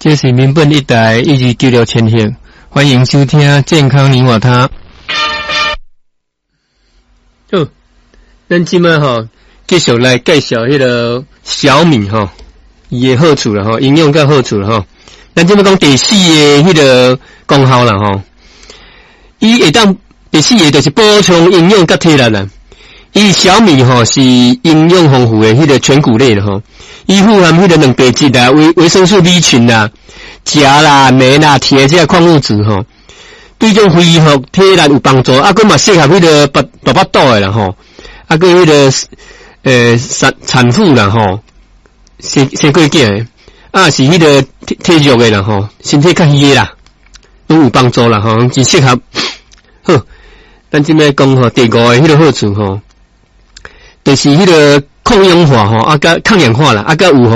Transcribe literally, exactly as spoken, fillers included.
这是民本一台一级九六千赫，欢迎收听健康你我他。哦，咱今麦吼继续来介绍迄个小米吼，伊的好处啦吼，营养甲好处啦吼。咱今麦讲第四个迄个功效啦吼，伊会当第四个就是补充营养甲体力啦。伊小米吼是营养丰富的迄个全谷类的吼，伊富含迄个蛋白质啦、维维生素 B 群啦、钾啦、镁啦、铁这些矿物质吼，对种恢复体力有帮助。啊，佮嘛适合迄个大大巴肚的啦吼，啊，佮迄个呃产产妇啦吼，生生过囝的，啊是迄个体体弱的啦吼，身体较虚的啦，都有帮助啦吼，真适合。好，咱即摆讲吼第五个迄个好处吼。就是迄个抗氧化吼，啊，甲抗氧化啦，啊，甲有